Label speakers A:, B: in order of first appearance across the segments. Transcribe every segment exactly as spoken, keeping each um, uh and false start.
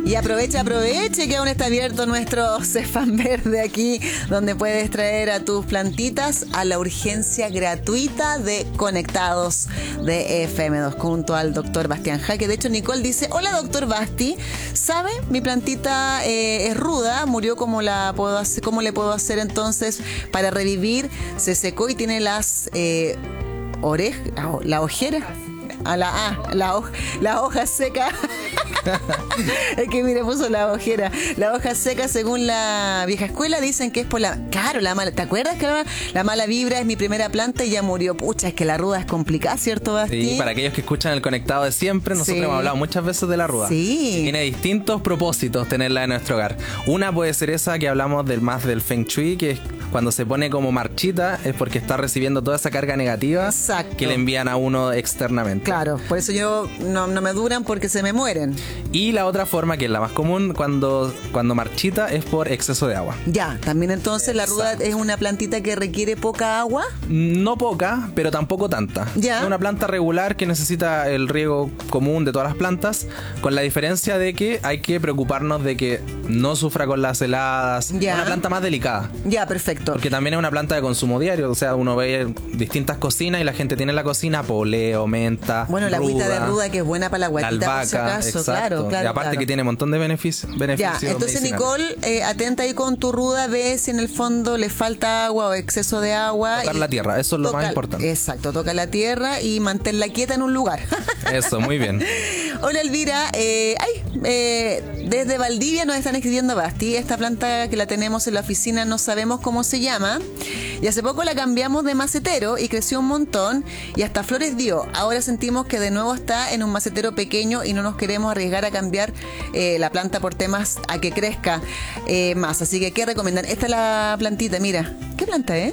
A: Y aprovecha, aproveche que aún está abierto nuestro Cefam Verde aquí, donde puedes traer a tus plantitas a la urgencia gratuita de Conectados de F M dos junto al doctor Bastián Jaque. De hecho, Nicole dice, hola doctor Basti, ¿sabe? Mi plantita eh, es ruda, murió, ¿cómo la puedo hacer? ¿Cómo le puedo hacer entonces para revivir? Se secó y tiene las eh, orejas, la ojera. A la ah, la, hoja, la hoja seca. Es que mire, puso la ojera. La hoja seca, según la vieja escuela, dicen que es por la... Claro, la mala... ¿Te acuerdas que la, la mala vibra es mi primera planta y ya murió? Pucha, es que la ruda es complicada, ¿cierto, Basti?
B: Sí, para aquellos que escuchan el Conectado de siempre, nosotros sí. hemos hablado muchas veces de la ruda.
A: Sí.
B: Tiene distintos propósitos tenerla en nuestro hogar. Una puede ser esa que hablamos del más del Feng Shui, que es cuando se pone como marchita, es porque está recibiendo toda esa carga negativa.
A: Exacto.
B: Que le envían a uno externamente.
A: Claro, por eso yo no, no me duran porque se me mueren.
B: Y la otra forma, que es la más común, cuando, cuando marchita, es por exceso de agua.
A: Ya, también entonces la ruda es una plantita que requiere poca agua.
B: No poca, pero tampoco tanta.
A: Ya.
B: Es una planta regular que necesita el riego común de todas las plantas, con la diferencia de que hay que preocuparnos de que no sufra con las heladas.
A: Ya.
B: Una planta más delicada.
A: Ya, perfecto.
B: Porque también es una planta de consumo diario, o sea, uno ve distintas cocinas y la gente tiene en la cocina poleo, menta,
A: bueno, la
B: ruda,
A: agüita de ruda que es buena para la guatita,
B: albahaca,
A: por si acaso.
B: exacto.
A: Claro, claro.
B: Y aparte
A: claro.
B: que tiene un montón de beneficios. beneficios
A: ya, entonces Nicole, eh, atenta ahí con tu ruda, ve si en el fondo le falta agua o exceso de agua.
B: Tocar
A: y
B: la tierra, eso es lo
A: toca,
B: más importante.
A: Exacto, toca la tierra y manténla quieta en un lugar.
B: Eso, muy bien.
A: Hola Elvira, eh, ay, eh, desde Valdivia nos están escribiendo Basti, esta planta que la tenemos en la oficina no sabemos cómo se llama y hace poco la cambiamos de macetero y creció un montón y hasta flores dio. Ahora sentimos que de nuevo está en un macetero pequeño y no nos queremos arriesgar a cambiar eh, la planta por temas a que crezca eh, más. Así que, ¿qué recomiendan? Esta es la plantita, mira. ¿Qué planta es?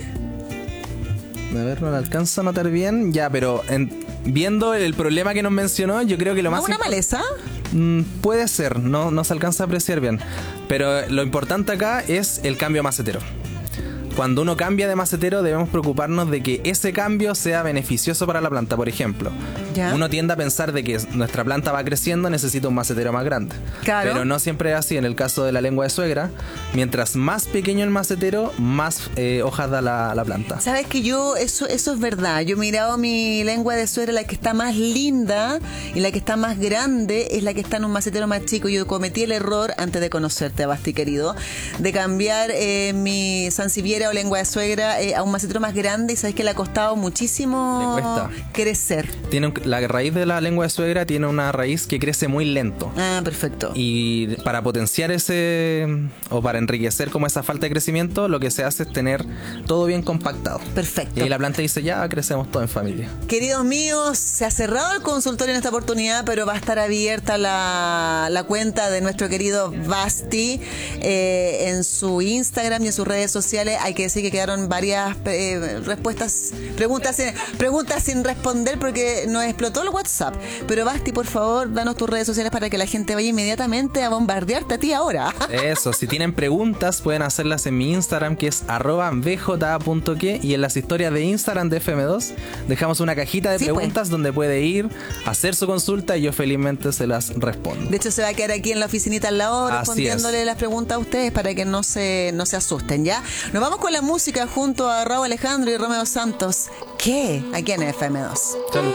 B: A ver, no la alcanzo a notar bien. Ya, pero en, viendo el problema que nos mencionó, yo creo que lo más...
A: ¿Una maleza?
B: Mm, puede ser, no, no se alcanza a apreciar bien. Pero lo importante acá es el cambio a macetero. Cuando uno cambia de macetero debemos preocuparnos de que ese cambio sea beneficioso para la planta. Por ejemplo, ¿ya? Uno tiende a pensar de que nuestra planta va creciendo, necesita un macetero más grande.
A: Claro.
B: Pero no siempre es así. En el caso de la lengua de suegra, mientras más pequeño el macetero, más eh, hojas da la, la planta.
A: ¿Sabes que yo, eso, eso es verdad? Yo he mirado mi lengua de suegra, la que está más linda y la que está más grande es la que está en un macetero más chico. Yo cometí el error, antes de conocerte, Basti querido, de cambiar eh, mi sansevieria o lengua de suegra eh, a un macetero más grande y sabes que le ha costado muchísimo
B: le cuesta
A: crecer.
B: Tiene un, la raíz de la lengua de suegra tiene una raíz que crece muy lento.
A: Ah, perfecto.
B: Y para potenciar ese o para enriquecer como esa falta de crecimiento, lo que se hace es tener todo bien compactado.
A: Perfecto.
B: Y ahí la planta dice, ya crecemos todo en familia.
A: Queridos míos, se ha cerrado el consultorio en esta oportunidad, pero va a estar abierta la, la cuenta de nuestro querido Basti eh, en su Instagram y en sus redes sociales. Hay que decir que quedaron varias eh, respuestas, preguntas sin, preguntas sin responder porque nos explotó el WhatsApp. Pero Basti, por favor, danos tus redes sociales para que la gente vaya inmediatamente a bombardearte a ti ahora.
B: Eso, si tienen preguntas pueden hacerlas en mi Instagram, que es arroba b j a punto que, y en las historias de Instagram de F M dos dejamos una cajita de sí, preguntas pues, donde puede ir a hacer su consulta y yo felizmente se las respondo.
A: De hecho, se va a quedar aquí en la oficinita al lado respondiéndole las preguntas a ustedes para que no se, no se asusten, ¿ya? Nos vamos con la música junto a Raúl Alejandro y Romeo Santos. ¿Qué? Aquí en F M dos.
B: Salud.